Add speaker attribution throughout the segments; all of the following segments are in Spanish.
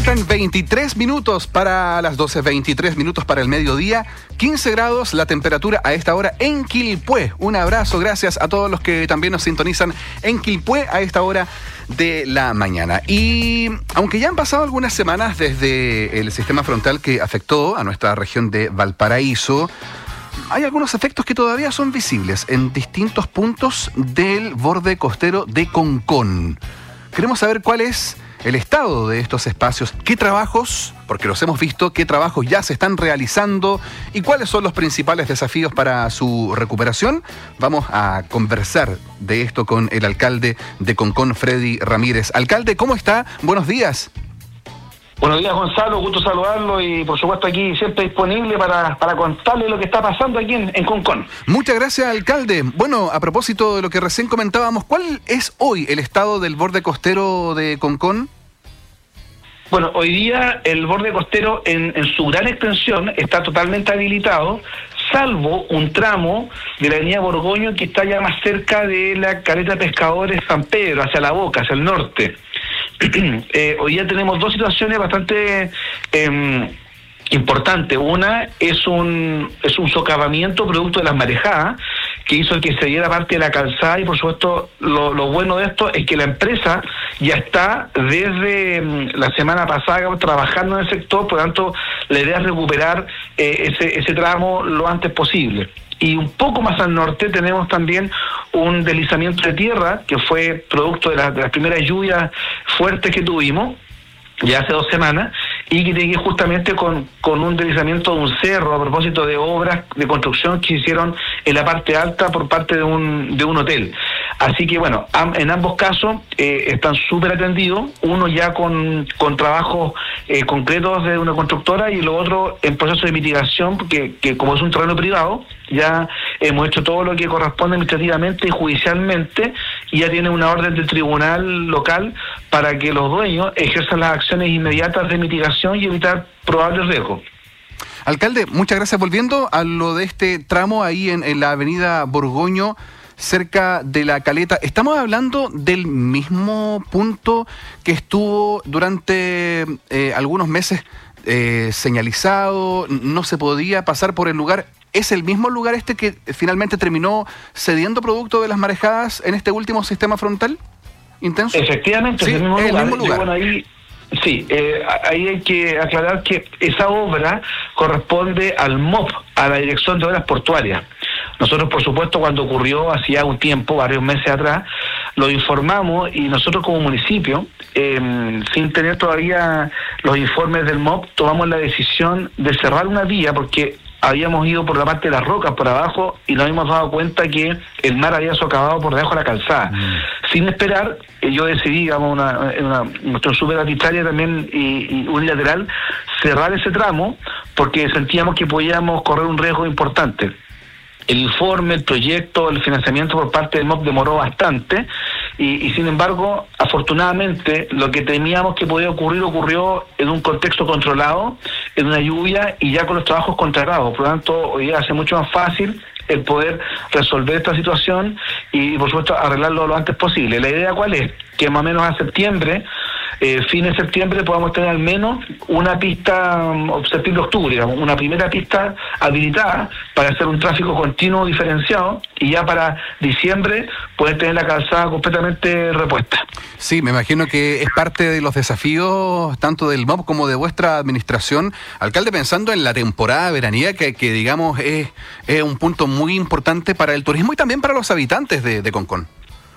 Speaker 1: Faltan 23 minutos para las 12, 23 minutos para el mediodía, 15 grados la temperatura a esta hora en Quilpué. Un abrazo, gracias a todos los que también nos sintonizan en Quilpué a esta hora de la mañana. Y aunque ya han pasado algunas semanas desde el sistema frontal que afectó a nuestra región de Valparaíso, hay algunos efectos que todavía son visibles en distintos puntos del borde costero de Concón. Queremos saber cuál es el estado de estos espacios, qué trabajos, porque los hemos visto, qué trabajos ya se están realizando y cuáles son los principales desafíos para su recuperación. Vamos a conversar de esto con el alcalde de Concón, Freddy Ramírez. Alcalde, ¿cómo está? Buenos días.
Speaker 2: Buenos días, Gonzalo, gusto saludarlo y por supuesto aquí siempre disponible para contarle lo que está pasando aquí en Concón.
Speaker 1: Muchas gracias, alcalde. Bueno, a propósito de lo que recién comentábamos, ¿cuál es hoy el estado del borde costero de Concón?
Speaker 2: Bueno, hoy día el borde costero en su gran extensión está totalmente habilitado, salvo un tramo de la avenida Borgoño que está ya más cerca de la caleta de pescadores San Pedro, hacia La Boca, hacia el norte. Hoy día tenemos dos situaciones bastante importantes. Una es un socavamiento producto de las marejadas que hizo que se diera parte de la calzada y por supuesto lo bueno de esto es que la empresa ya está desde la semana pasada trabajando en el sector, por lo tanto la idea es recuperar ese tramo lo antes posible. Y un poco más al norte tenemos también un deslizamiento de tierra que fue producto de las primeras lluvias fuertes que tuvimos ya hace 2 semanas y que tiene que ir justamente con un deslizamiento de un cerro a propósito de obras de construcción que se hicieron en la parte alta por parte de un hotel. Así que bueno, en ambos casos están súper atendidos, uno ya con trabajos concretos de una constructora y lo otro en proceso de mitigación, porque que como es un terreno privado, ya hemos hecho todo lo que corresponde administrativamente y judicialmente y ya tiene una orden del tribunal local para que los dueños ejerzan las acciones inmediatas de mitigación y evitar probables riesgos.
Speaker 1: Alcalde, muchas gracias. Volviendo a lo de este tramo ahí en la avenida Borgoño, cerca de la caleta, ¿estamos hablando del mismo punto que estuvo durante algunos meses señalizado? ¿No se podía pasar por el lugar? ¿Es el mismo lugar este que finalmente terminó cediendo producto de las marejadas en este último sistema frontal intenso?
Speaker 2: Efectivamente,
Speaker 1: sí,
Speaker 2: es el mismo lugar.
Speaker 1: Bueno,
Speaker 2: ahí hay que aclarar que esa obra corresponde al MOP, a la Dirección de Obras Portuarias. Nosotros, por supuesto, cuando ocurrió hacía un tiempo, varios meses atrás, lo informamos y nosotros como municipio, sin tener todavía los informes del MOP, tomamos la decisión de cerrar una vía porque habíamos ido por la parte de las rocas por abajo y nos habíamos dado cuenta que el mar había socavado por debajo de la calzada. Sin esperar, yo decidí, digamos, una cuestión súper arbitraria también y unilateral, cerrar ese tramo porque sentíamos que podíamos correr un riesgo importante. El informe, el proyecto, el financiamiento por parte del MOP demoró bastante y sin embargo, afortunadamente, lo que temíamos que podía ocurrir ocurrió en un contexto controlado, en una lluvia y ya con los trabajos contratados. Por lo tanto, hoy día hace mucho más fácil el poder resolver esta situación y, por supuesto, arreglarlo lo antes posible. La idea, ¿cuál es? Que más o menos a septiembre, fin de septiembre, podamos tener al menos una pista, septiembre-octubre, digamos, una primera pista habilitada para hacer un tráfico continuo diferenciado y ya para diciembre poder tener la calzada completamente repuesta.
Speaker 1: Sí, me imagino que es parte de los desafíos tanto del MOP como de vuestra administración. Alcalde, pensando en la temporada veraniega que digamos es un punto muy importante para el turismo y también para los habitantes de Concón.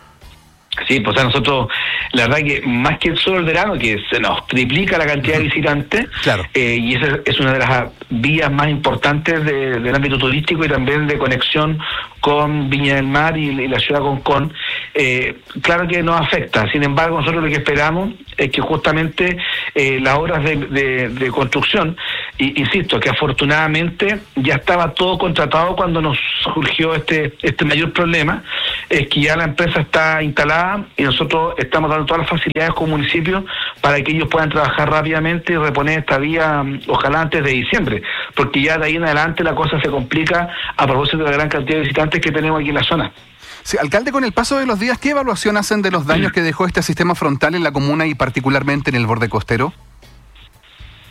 Speaker 2: Sí, pues a nosotros, la verdad que más que solo el verano, que se nos triplica la cantidad de visitantes,
Speaker 1: claro.
Speaker 2: Y esa es una de las vías más importantes del ámbito turístico y también de conexión con Viña del Mar y la ciudad de Concón. Claro que nos afecta, sin embargo nosotros lo que esperamos es que justamente las obras de construcción, insisto, que afortunadamente ya estaba todo contratado cuando nos surgió este mayor problema, es que ya la empresa está instalada y nosotros estamos dando todas las facilidades como municipio para que ellos puedan trabajar rápidamente y reponer esta vía, ojalá antes de diciembre, porque ya de ahí en adelante la cosa se complica a propósito de la gran cantidad de visitantes que tenemos aquí en la zona.
Speaker 1: Sí, alcalde, con el paso de los días, ¿qué evaluación hacen de los daños que dejó este sistema frontal en la comuna y particularmente en el borde costero?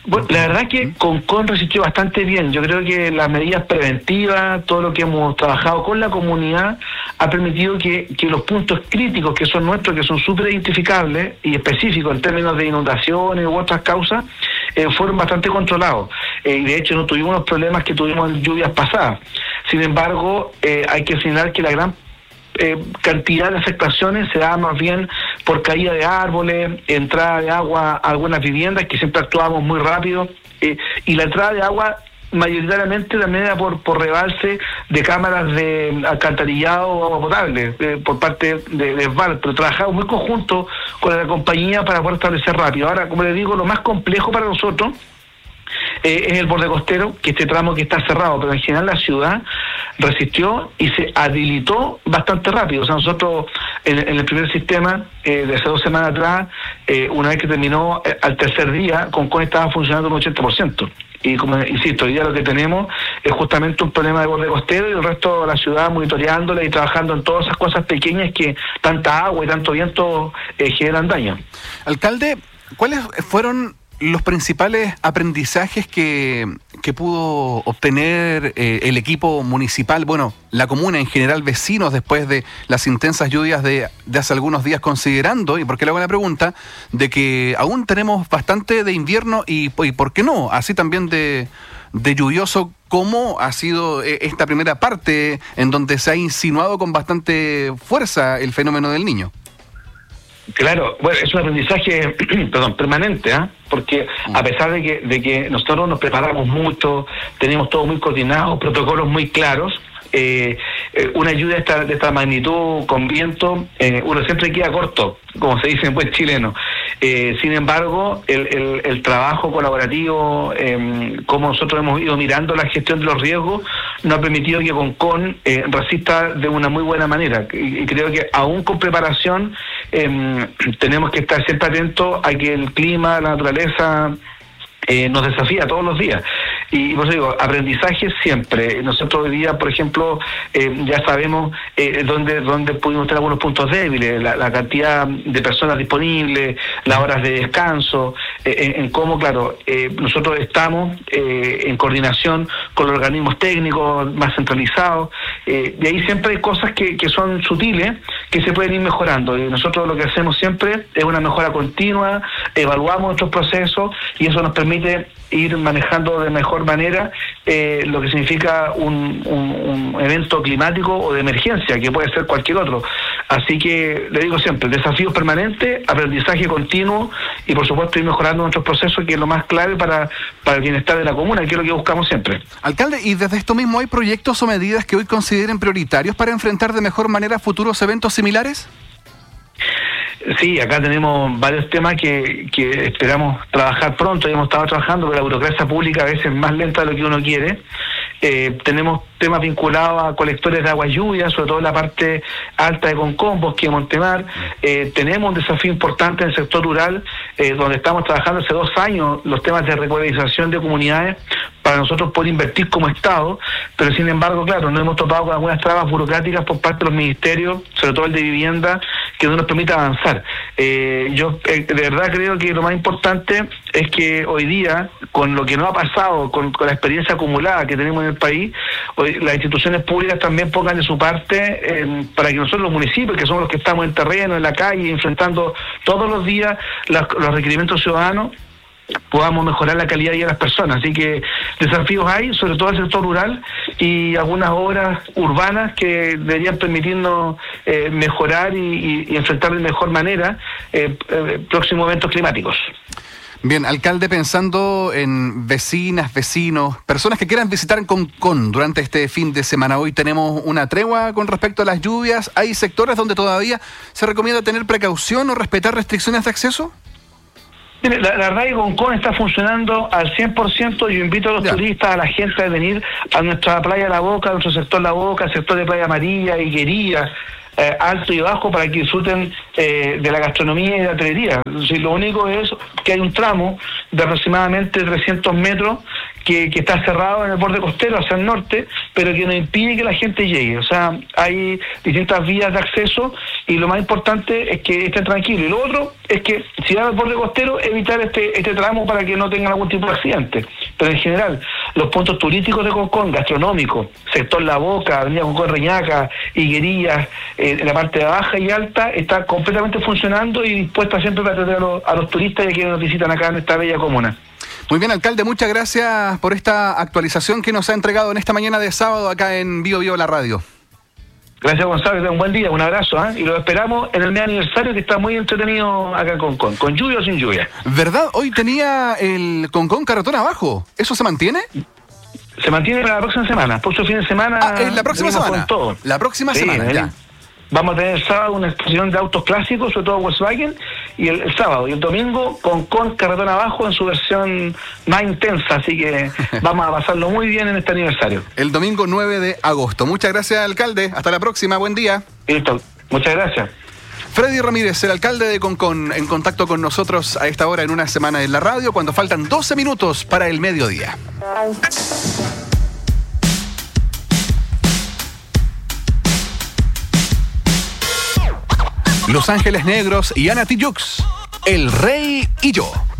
Speaker 2: Bueno, la verdad que Concón resistió bastante bien. Yo creo que las medidas preventivas, todo lo que hemos trabajado con la comunidad, ha permitido que los puntos críticos que son nuestros, que son súper identificables y específicos en términos de inundaciones u otras causas, fueron bastante controlados. Y de hecho no tuvimos los problemas que tuvimos en lluvias pasadas. Sin embargo, hay que señalar que la gran cantidad de afectaciones se da más bien por caída de árboles, entrada de agua a algunas viviendas, que siempre actuábamos muy rápido, y la entrada de agua mayoritariamente también era por rebalse de cámaras de alcantarillado o agua potable por parte de SVAL, pero trabajamos muy conjunto con la compañía para poder establecer rápido. Ahora, como les digo, lo más complejo para nosotros es el borde costero, que este tramo que está cerrado, pero en general la ciudad resistió y se habilitó bastante rápido. O sea, nosotros en el primer sistema, de hace 2 semanas atrás, una vez que terminó al tercer día, Concón estaba funcionando un 80%. Y como insisto, hoy día lo que tenemos es justamente un problema de borde costero y el resto de la ciudad monitoreándola y trabajando en todas esas cosas pequeñas que tanta agua y tanto viento generan daño.
Speaker 1: Alcalde, ¿cuáles fueron los principales aprendizajes que pudo obtener el equipo municipal, bueno, la comuna en general, vecinos, después de las intensas lluvias de hace algunos días, considerando, y por qué le hago la pregunta, de que aún tenemos bastante de invierno y por qué no, así también de lluvioso, como ha sido esta primera parte en donde se ha insinuado con bastante fuerza el fenómeno del Niño?
Speaker 2: Claro, bueno, es un aprendizaje permanente, porque a pesar de que nosotros nos preparamos mucho, tenemos todo muy coordinado, protocolos muy claros, una lluvia de esta magnitud con viento, uno siempre queda corto, como se dice en buen chileno. Sin embargo, el trabajo colaborativo, como nosotros hemos ido mirando la gestión de los riesgos, nos ha permitido que Concón resista de una muy buena manera. Y creo que aún con preparación tenemos que estar siempre atentos a que el clima, la naturaleza nos desafía todos los días. Y por eso digo, aprendizaje siempre. Nosotros hoy día, por ejemplo, ya sabemos dónde pudimos tener algunos puntos débiles, la cantidad de personas disponibles, las horas de descanso, en cómo, claro, nosotros estamos en coordinación con los organismos técnicos más centralizados, y ahí siempre hay cosas que son sutiles, que se pueden ir mejorando. Y nosotros lo que hacemos siempre es una mejora continua, evaluamos nuestros procesos y eso nos permite ir manejando de mejor manera lo que significa un evento climático o de emergencia, que puede ser cualquier otro. Así que le digo siempre, desafíos permanentes, aprendizaje continuo y por supuesto ir mejorando nuestros procesos, que es lo más clave para el bienestar de la comuna, que es lo que buscamos siempre.
Speaker 1: Alcalde, ¿y desde esto mismo hay proyectos o medidas que hoy consideren prioritarios para enfrentar de mejor manera futuros eventos similares?
Speaker 2: Sí, acá tenemos varios temas que esperamos trabajar pronto. Hemos estado trabajando, pero la burocracia pública a veces es más lenta de lo que uno quiere. Tenemos temas vinculados a colectores de agua lluvia, sobre todo en la parte alta de Concón, Bosque de Montemar. Tenemos un desafío importante en el sector rural, donde estamos trabajando hace 2 años los temas de regularización de comunidades para nosotros poder invertir como Estado, pero sin embargo, claro, nos hemos topado con algunas trabas burocráticas por parte de los ministerios, sobre todo el de vivienda, que no nos permite avanzar. Yo de verdad creo que lo más importante es que hoy día, con lo que no ha pasado, con la experiencia acumulada que tenemos en el país, hoy las instituciones públicas también pongan de su parte para que nosotros los municipios, que somos los que estamos en terreno, en la calle, enfrentando todos los días los requerimientos ciudadanos, podamos mejorar la calidad de vida de las personas. Así que desafíos hay, sobre todo en el sector rural, y algunas obras urbanas que deberían permitirnos mejorar y enfrentar de mejor manera próximos eventos climáticos.
Speaker 1: Bien, alcalde, pensando en vecinas, vecinos, personas que quieran visitar Concón durante este fin de semana, hoy tenemos una tregua con respecto a las lluvias. ¿Hay sectores donde todavía se recomienda tener precaución o respetar restricciones de acceso?
Speaker 2: Mire, la verdad es que Concón está funcionando al 100%. Yo invito a los turistas, a la gente a venir a nuestra playa La Boca, a nuestro sector La Boca, el sector de Playa Amarilla, Higuería, Alto y Bajo, para que disfruten de la gastronomía y de la hotelería. Lo único es que hay un tramo de aproximadamente 300 metros que está cerrado en el borde costero hacia el norte, pero que no impide que la gente llegue. O sea, hay distintas vías de acceso y lo más importante es que estén tranquilos. Y lo otro es que si van al borde costero, evitar este tramo para que no tengan algún tipo de accidente. Pero en general, los puntos turísticos de Concón, gastronómicos, sector La Boca, Avenida Concón Reñaca, Higuerillas, en la parte baja y alta, está completamente funcionando y dispuesta siempre para atender a los turistas y a quienes nos visitan acá en esta bella comuna.
Speaker 1: Muy bien, alcalde, muchas gracias por esta actualización que nos ha entregado en esta mañana de sábado acá en Bio Bio la radio.
Speaker 2: Gracias, Gonzalo, un buen día, un abrazo, y lo esperamos en el mes aniversario, que está muy entretenido acá en Concón, con lluvia o sin lluvia.
Speaker 1: ¿Verdad? Hoy tenía el Concón carretón abajo. ¿Eso se mantiene?
Speaker 2: Se mantiene para la próxima semana. Próximo fin de semana.
Speaker 1: La próxima semana.
Speaker 2: Todo.
Speaker 1: La próxima semana, ya.
Speaker 2: Vamos a tener el sábado una exposición de autos clásicos, sobre todo Volkswagen, y el sábado. Y el domingo con carretón abajo en su versión más intensa. Así que vamos a pasarlo muy bien en este aniversario.
Speaker 1: El domingo 9 de agosto. Muchas gracias, alcalde. Hasta la próxima. Buen día.
Speaker 2: Listo. Muchas gracias.
Speaker 1: Freddy Ramírez, el alcalde de Concón, en contacto con nosotros a esta hora en Una Semana en la Radio, cuando faltan 12 minutos para el mediodía. Los Ángeles Negros y Ana Tijoux, El Rey y Yo.